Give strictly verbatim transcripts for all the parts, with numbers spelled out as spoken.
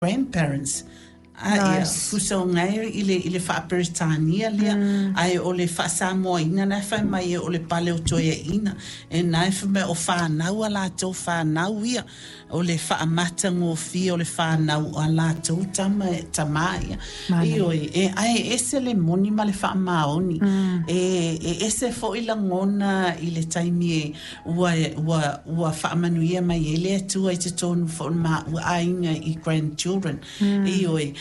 grandparents. Ai fuso ngai ile ile fa Britania le ai ole fa Samoa na fa mai ole pale o toia ina e nai fa me o fa na wala to fa na wia ole fa mata ngo fi ole fa na ala to tama tamai io e ai ese le moni male fa maoni e e ese fo ila ngona ile taimi wa wa wa fa manuia mai ele tu ai te ton fo ma ai i grandchildren io e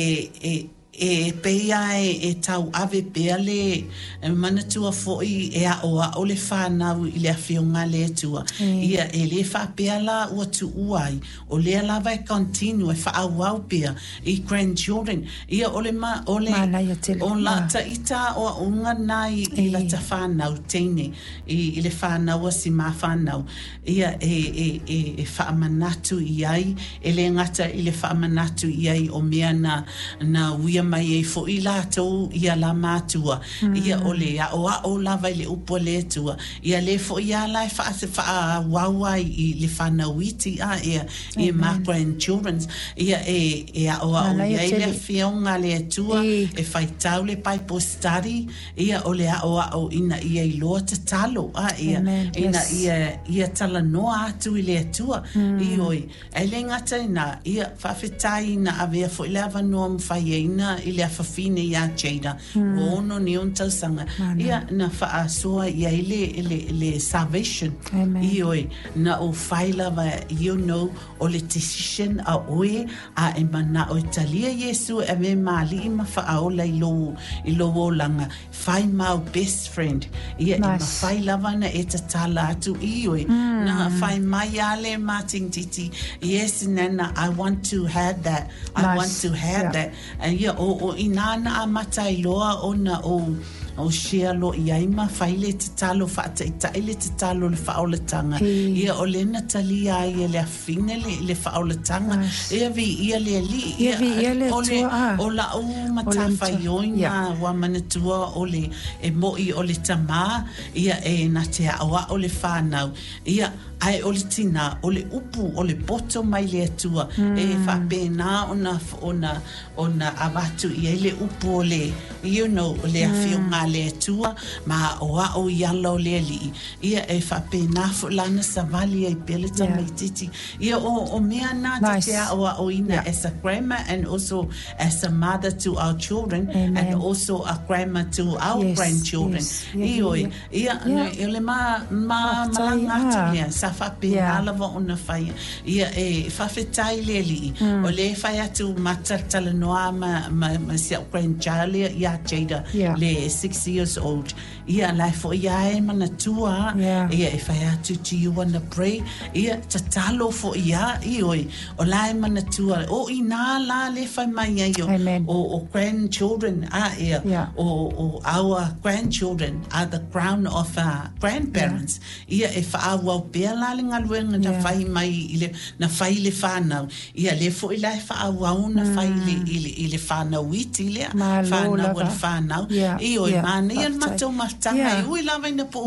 e e peia e, e tau ave peale mana tua foi e a o a ole fana i le afionga le tua ia e le fa peala o tu uai o le la vai continue fa au pea i grandchildren ia ole ma ole o la ta ita o unga nai i la ta fana o tene i le fana o si ma fana ia e e e, e fa manatu iai e le ngata i le fa manatu iai o mea na na wia mai e fo i lato ia la matua ia ole a o a o la vai le upo le tua ia le fo ia la fa se fa wawa i le fana witi a ia e ma grandchildren ia e e a o a o ia le fionga le tua e fai tau le pai postari ia ole a o a o ina ia i lo te talo a ia ina ia ia tala no atu i le tua i oi e le ngata ina ia fa fetai na ave fo le ava no mfai ina ile afafine ya Jada ono ni unta sanga ia na fa soa ia ile ile ile salvation ioi na o faila va you know o le decision a oe a emana o Italia Yesu e me mali ma fa o la ilo ilo langa find my best friend ia ma faila va na eta tala tu ioi na find my ale Martin Titi yes nana I want to have that I want to have that and yeah o o inana amata iloa ona o o share lo iaima faile te talo fa te taile te talo le fa ola tanga ia o le Natalia ia le afine le le fa ola tanga ia vi ia le li ia o le o la o mata fa yoina wa manatua o le e mo i o le tama ia e na te awa o le fa nau ia ai o le tina o le upu o le poto mai le atua e fa pena ona ona ona abatu ia le upu o le you know le afionga le atua ma o a o yalo le li ia e fa pena fo lana savali e pele tama titi ia o o mea na te o o ina as a grandma and also as a mother to our children and also a grandma to our grandchildren ia ia ele ma ma malanga ia fa pena la vo una fai ia e fa fetai le li o le fai atu matatala noa ma ma sia grandchild ia Jada le six years old ia la fo ia e mana tua ia e fai atu to you wanna pray ia tatalo fo ia ioi o la e mana tua o ina la le fai mai ia o o grandchildren a ia o o our grandchildren are the crown of our grandparents ia e fa wa pe la le ngaluenga na fai mai ile na fai le fana ia le fo ile fa wa una fai le ile ile fana witi le fana wa fana i o mana ia mato matanga ui lava ina po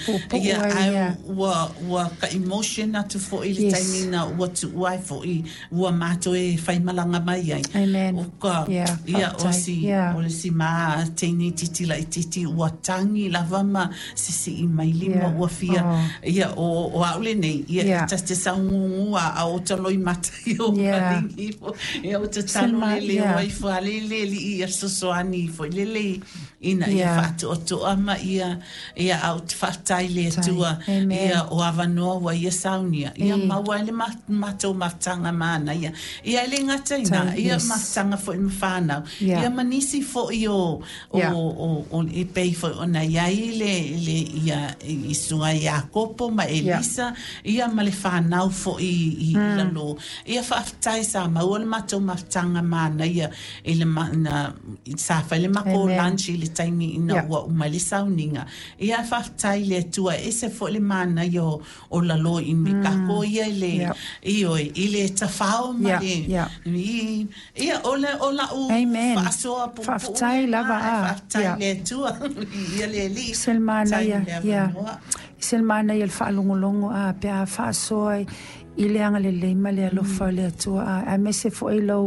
ia ai wa wa ka emotion atu fo ile taimina wa tu wai fo i wa mato e fai malanga mai ai o ka ia o si o si ma tini titi la titi wa tangi lava ma si si i mai lima wa fia ia o o aule nei ia just sa ngu a o toloi mata yo palingi ia o te talo le wai fo ale le ia so so ani fo le le ina ia fatu o to ama ia ia out fatai le tua ia o avanoa wa ia saunia ia maua le mato matanga mana ia ia le ngata ina ia matanga fo i mfana ia manisi fo io o o i pei fo ona ia le le ia i sua Jacopo ma Elisa ia male fana fo i i lalo ia fatai sa maua le mato matanga mana ia ile na sa fa le mako lanchi le taimi ina wa umalisa uninga ia fa tai le tua ese fo le mana yo o la lo in mika ko ia le io ile tafao ma le ia ola ola u fa so fa tai lava fa tai le tua ia le li selmana ia ia selmana ia fa longolongo a pe fa so ile anga le le ma le lo fa le tua a me se fo ilo